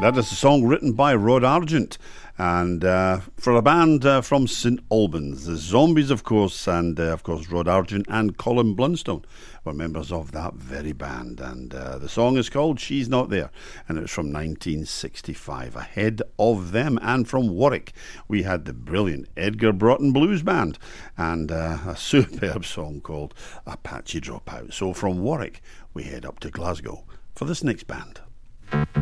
That is a song written by Rod Argent, and for a band from St Albans, the Zombies, of course, and of course Rod Argent and Colin Blunstone were members of that very band, and the song is called She's Not There, and it's from 1965. Ahead of them, and from Warwick, we had the brilliant Edgar Broughton Blues Band, and a superb song called Apache Dropout. So from Warwick, we head up to Glasgow for this next band.